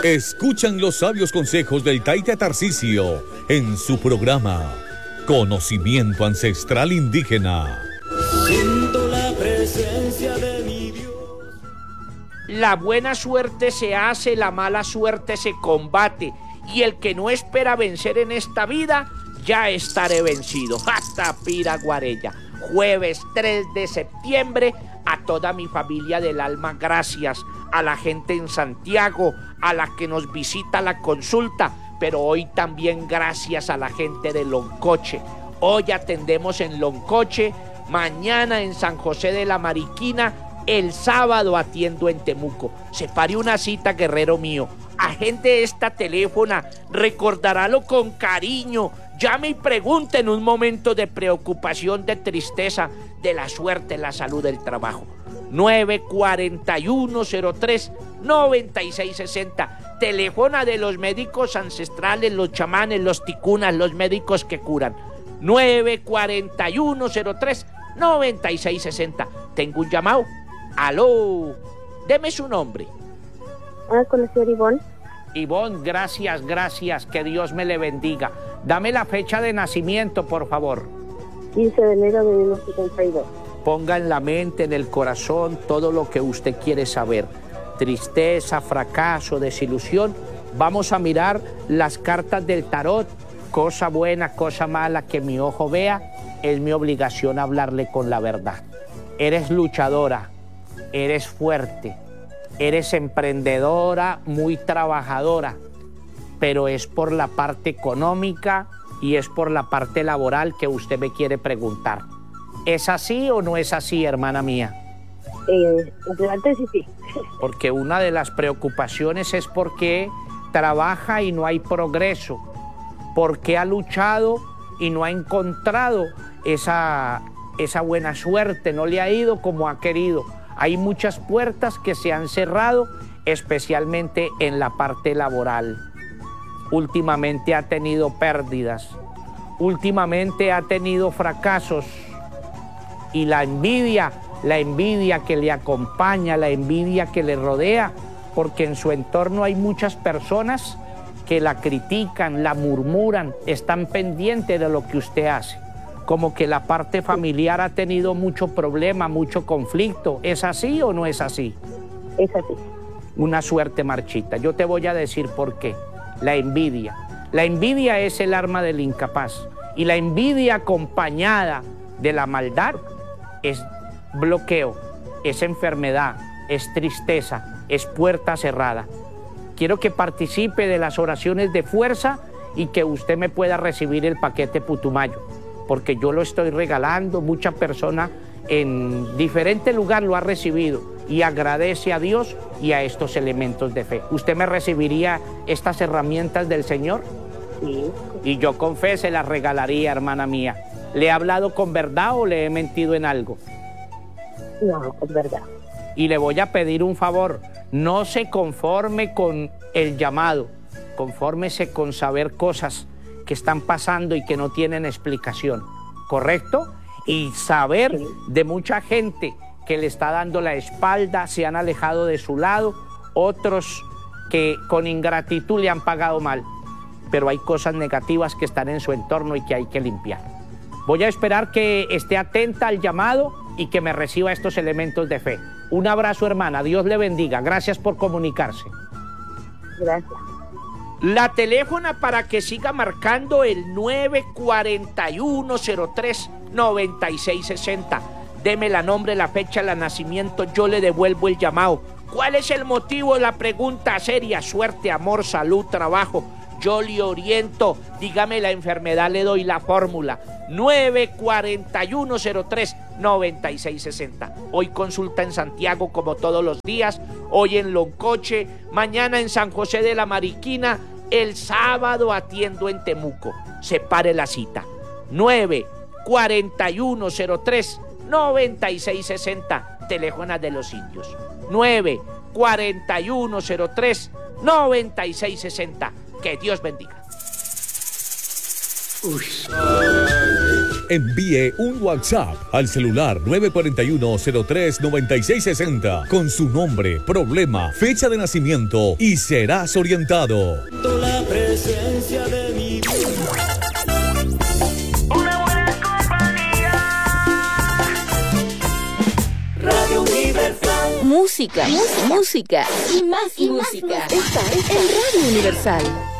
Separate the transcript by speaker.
Speaker 1: Escuchan los sabios consejos del Taita Tarcisio en su programa Conocimiento Ancestral Indígena.
Speaker 2: Siento la presencia de mi Dios.
Speaker 3: La buena suerte se hace, la mala suerte se combate, y el que no espera vencer en esta vida, ya estaré vencido. Hasta Pira Guarella. Jueves 3 de septiembre, a toda mi familia del alma, gracias. A la gente en Santiago, a la que nos visita la consulta, pero hoy también gracias a la gente de Loncoche. Hoy atendemos en Loncoche, mañana en San José de la Mariquina, el sábado atiendo en Temuco. Separe una cita, guerrero mío. Agente esta teléfona, recordarálo con cariño. Llame y pregunte en un momento de preocupación, de tristeza, de la suerte, la salud, del trabajo. 941-03-9660. Teléfono de los médicos ancestrales, los chamanes, los ticunas, los médicos que curan. 941-03-9660. Tengo un llamado. Aló, deme su nombre.
Speaker 4: Con el señor Ivonne.
Speaker 3: Ivonne, gracias, que Dios me le bendiga. Dame la fecha de nacimiento, por favor.
Speaker 4: 15 de enero de 1972.
Speaker 3: Ponga en la mente, en el corazón, todo lo que usted quiere saber. Tristeza, fracaso, desilusión. Vamos a mirar las cartas del tarot. Cosa buena, cosa mala que mi ojo vea. Es mi obligación hablarle con la verdad. Eres luchadora, eres fuerte, eres emprendedora, muy trabajadora, pero es por la parte económica y es por la parte laboral que usted me quiere preguntar. ¿Es así o no es así, hermana mía?
Speaker 4: Antes sí.
Speaker 3: Porque una de las preocupaciones es porque trabaja y no hay progreso, porque ha luchado y no ha encontrado esa buena suerte, no le ha ido como ha querido. Hay muchas puertas que se han cerrado, especialmente en la parte laboral. Últimamente ha tenido pérdidas, últimamente ha tenido fracasos, y la envidia que le acompaña, la envidia que le rodea, porque en su entorno hay muchas personas que la critican, la murmuran, están pendientes de lo que usted hace. Como que la parte familiar ha tenido mucho problema, mucho conflicto. ¿Es así o no es así?
Speaker 4: Es así.
Speaker 3: Una suerte marchita. Yo te voy a decir por qué. La envidia. La envidia es el arma del incapaz. Y la envidia acompañada de la maldad es bloqueo, es enfermedad, es tristeza, es puerta cerrada. Quiero que participe de las oraciones de fuerza y que usted me pueda recibir el paquete Putumayo, porque yo lo estoy regalando. Mucha persona en diferente lugar lo ha recibido y agradece a Dios y a estos elementos de fe. ¿Usted me recibiría estas herramientas del Señor?
Speaker 4: Sí.
Speaker 3: Y yo con fe se las regalaría, hermana mía. ¿Le he hablado con verdad o le he mentido en algo?
Speaker 4: No, con verdad.
Speaker 3: Y le voy a pedir un favor. No se conforme con el llamado. Confórmese con saber cosas que están pasando y que no tienen explicación, ¿correcto? Y saber de mucha gente que le está dando la espalda, se han alejado de su lado, otros que con ingratitud le han pagado mal, pero hay cosas negativas que están en su entorno y que hay que limpiar. Voy a esperar que esté atenta al llamado y que me reciba estos elementos de fe. Un abrazo, hermana, Dios le bendiga, gracias por comunicarse.
Speaker 4: Gracias.
Speaker 3: La teléfona para que siga marcando el 941-03-9660. Deme la nombre, la fecha, el nacimiento, yo le devuelvo el llamado. ¿Cuál es el motivo? La pregunta seria. Suerte, amor, salud, trabajo. Yo le oriento. Dígame la enfermedad, le doy la fórmula. 941-03-9660. Hoy consulta en Santiago como todos los días. Hoy en Loncoche. Mañana en San José de la Mariquina. El sábado atiendo en Temuco. Separe la cita. 941-03-9660. Teléfono de los indios. 941-03-9660. Que Dios bendiga.
Speaker 2: Uy.
Speaker 1: Envíe un WhatsApp al celular 941-03-9660 con su nombre, problema, fecha de nacimiento y serás orientado.
Speaker 2: La presencia de mi vida.
Speaker 5: Una buena compañía.
Speaker 2: Radio Universal.
Speaker 6: Música y más música. Estás en Radio Universal.